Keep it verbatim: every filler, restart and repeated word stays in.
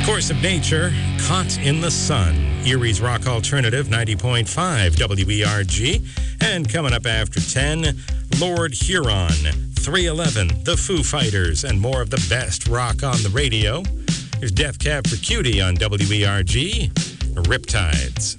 Force of Nature, Caught in the Sun. Erie's Rock Alternative, ninety point five W E R G. And coming up after ten, Lord Huron, three eleven, The Foo Fighters, and more of the best rock on the radio. Here's Death Cab for Cutie on W E R G, Riptides.